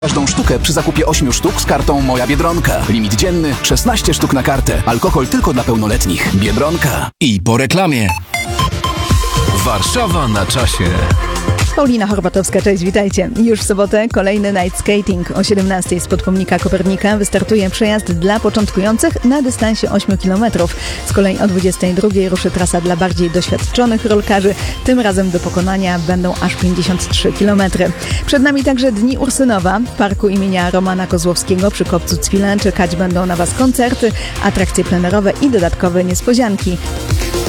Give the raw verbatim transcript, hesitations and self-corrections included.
Każdą sztukę przy zakupie ośmiu sztuk z kartą Moja Biedronka. Limit dzienny szesnaście sztuk na kartę. Alkohol tylko dla pełnoletnich. Biedronka. I po reklamie. Warszawa na czasie. Paulina Horbatowska, cześć, witajcie. Już w sobotę kolejny night skating. O siedemnastej spod pomnika Kopernika wystartuje przejazd dla początkujących na dystansie ośmiu kilometrów. Z kolei o dwudziestej drugiej ruszy trasa dla bardziej doświadczonych rolkarzy. Tym razem do pokonania będą aż pięćdziesiąt trzy kilometry. Przed nami także Dni Ursynowa. W parku imienia Romana Kozłowskiego przy Kopcu Cwilę czekać będą na Was koncerty, atrakcje plenerowe i dodatkowe niespodzianki.